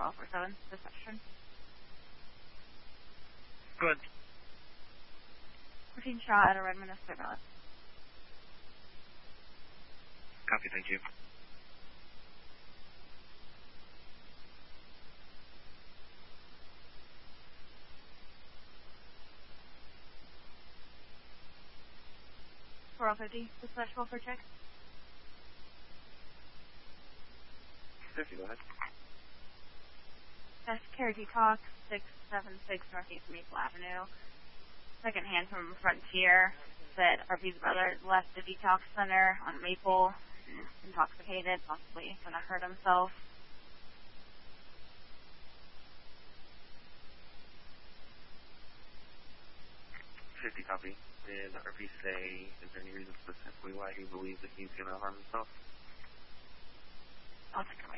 1247, reception. Go ahead. 14 shot at a Redmond of surveillance. Copy, thank you. For all 50, dispatch call for check. 50, go ahead. That's Cherokee Cox, 676 Northeast Maple Avenue. Second hand from Frontier said RP's brother left the detox center on Maple, intoxicated, possibly going to hurt himself. Copy. Did RP say, is there any reason specifically why he believes that he's going to harm himself? I'll check it right